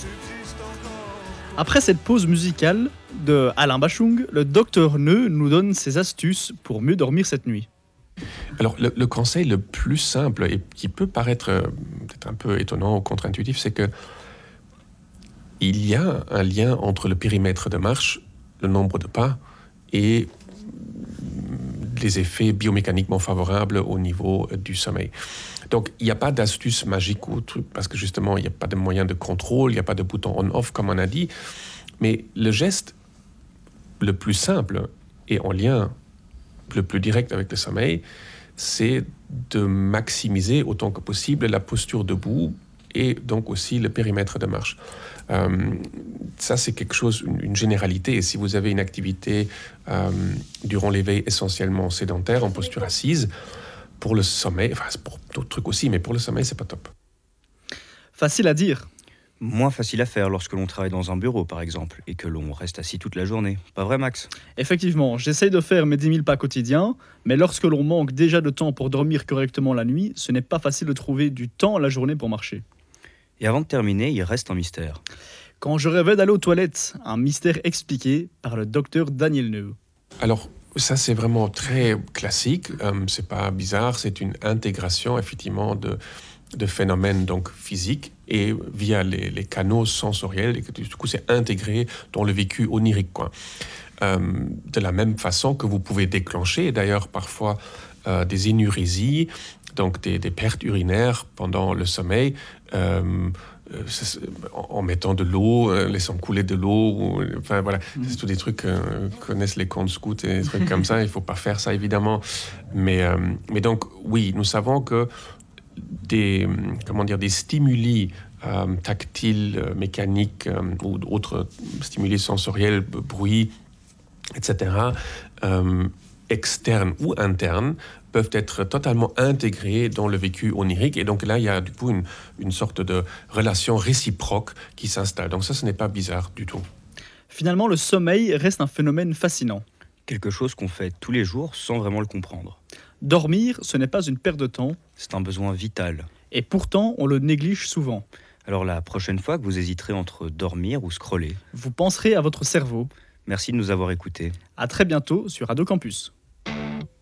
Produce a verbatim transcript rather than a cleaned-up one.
Après cette pause musicale de Alain Bachung, le docteur Neu nous donne ses astuces pour mieux dormir cette nuit. Alors, le, le conseil le plus simple et qui peut paraître euh, peut-être un peu étonnant ou contre-intuitif, c'est que il y a un lien entre le périmètre de marche, le nombre de pas et les effets biomécaniquement favorables au niveau du sommeil. Donc, il n'y a pas d'astuce magique ou truc, parce que justement, il n'y a pas de moyen de contrôle, il n'y a pas de bouton on-off, comme on a dit. Mais le geste le plus simple et en lien le plus direct avec le sommeil, c'est de maximiser autant que possible la posture debout et donc aussi le périmètre de marche. Euh, ça, c'est quelque chose, une, une généralité. Et si vous avez une activité euh, durant l'éveil essentiellement sédentaire, en posture assise, pour le sommeil, enfin c'est pour d'autres trucs aussi, mais pour le sommeil, c'est pas top. Facile à dire. Moins facile à faire lorsque l'on travaille dans un bureau, par exemple, et que l'on reste assis toute la journée. Pas vrai, Max ? Effectivement, j'essaye de faire mes dix mille pas quotidiens, mais lorsque l'on manque déjà de temps pour dormir correctement la nuit, ce n'est pas facile de trouver du temps la journée pour marcher. Et avant de terminer, il reste un mystère. Quand je rêvais d'aller aux toilettes, un mystère expliqué par le docteur Daniel Neu. Alors, ça, c'est vraiment très classique. Euh, c'est pas bizarre. C'est une intégration, effectivement, de, de phénomènes donc, physiques et via les, les canaux sensoriels. Et que, du coup, c'est intégré dans le vécu onirique, quoi. Euh, de la même façon que vous pouvez déclencher, d'ailleurs, parfois, euh, des énurésies, donc des, des pertes urinaires pendant le sommeil, euh, en mettant de l'eau, euh, laissant couler de l'eau, ou, enfin voilà, mmh. c'est tous des trucs euh, que connaissent les camps de scouts et des trucs comme ça, il ne faut pas faire ça évidemment. Mais, euh, mais donc oui, nous savons que des, comment dire, des stimuli euh, tactiles, euh, mécaniques euh, ou d'autres stimuli sensoriels, bruit, et cetera, euh, externes ou internes, peuvent être totalement intégrés dans le vécu onirique. Et donc là, il y a du coup une, une sorte de relation réciproque qui s'installe. Donc ça, ce n'est pas bizarre du tout. Finalement, le sommeil reste un phénomène fascinant. Quelque chose qu'on fait tous les jours sans vraiment le comprendre. Dormir, ce n'est pas une perte de temps. C'est un besoin vital. Et pourtant, on le néglige souvent. Alors la prochaine fois que vous hésiterez entre dormir ou scroller, vous penserez à votre cerveau. Merci de nous avoir écoutés. À très bientôt sur Radio Campus.